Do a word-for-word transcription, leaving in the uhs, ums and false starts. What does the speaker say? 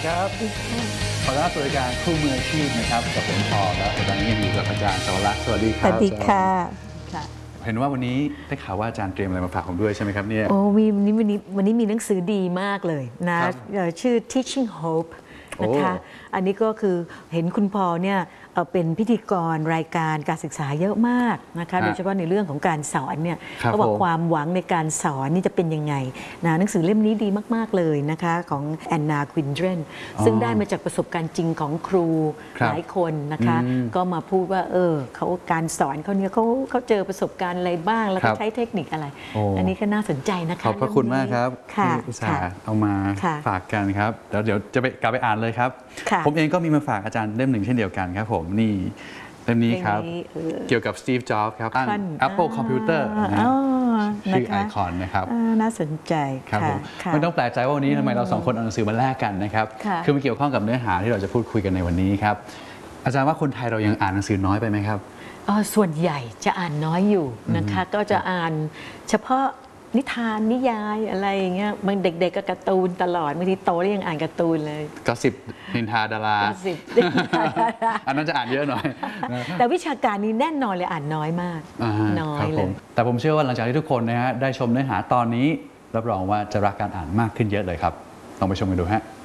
ครับขอต้อนรับสู่รายการคู่มืออาชีพนะครับกับผมพอและตอนนี้ยังอยู่กับอาจารย์สวรักษ์สวัสดีครับสวัสดีค่ะเห็นว่าวันนี้ได้ข่าวว่าอาจารย์เตรียมอะไรมาฝากผมด้วยใช่ไหมครับเนี่ยโอ้มีวันนี้วันนี้วันนี้มีหนังสือดีมากเลยนะชื่อ Teaching Hope นะคะอันนี้ก็คือเห็นคุณพอเนี่ยเป็นพิธีกรรายการการศึกษาเยอะมากนะคะโดยเฉพาะในเรื่องของการสอนเนี่ยเขาบอกความหวังในการสอนนี่จะเป็นยังไงนะหนังสือเล่มนี้ดีมากๆเลยนะคะของแอนนาควินเดรนซึ่งได้มาจากประสบการณ์จริงของครูหลายคนนะคะก็มาพูดว่าเออเขาการสอนเขาเนี่ยเขาเขาเจอประสบการณ์อะไรบ้างแล้วก็ใช้เทคนิคอะไรอันนี้ก็น่าสนใจนะคะขอบพระคุณมากครับที่อุตส่าห์เอามาฝากกันครับแล้วเดี๋ยวจะไปกลับไปอ่านเลยครับผมเองก็มีมาฝากอาจารย์เล่มหนึ่งเช่นเดียวกันครับผมนี่เล่มนี้ครับเกี่ยวกับสตีฟ จ็อบส์ครับตั้ง Apple Computer ชื่อไอคอนนะครับน่าสนใจครับผมไม่ต้องแปลกใจว่าวันนี้ทำไมเราสองคนเอาหนังสือมาแลกกันนะครับคือมันเกี่ยวข้องกับเนื้อหาที่เราจะพูดคุยกันในวันนี้ครับอาจารย์ว่าคนไทยเรายังอ่านหนังสือน้อยไปไหมครับส่วนใหญ่จะอ่านน้อยอยู่นะคะก็จะอ่านเฉพาะนิทานนิยายอะไรอย่างเงี้ยบางเด็กๆก็การ์ตูนตลอดบางทีโตแล้วยังอ่านการ์ตูนเลยก็สิบนินทาดาราอันนั้นจะอ่านเยอะหน่อยแต่วิชาการนี้แน่นอนเลยอ่านน้อยมากน้อยเลยแต่ผมเชื่อว่าหลังจากที่ทุกคนนะฮะได้ชมเนื้อหาตอนนี้รับรองว่าจะรักการอ่านมากขึ้นเยอะเลยครับลองไปชมกันดูฮะ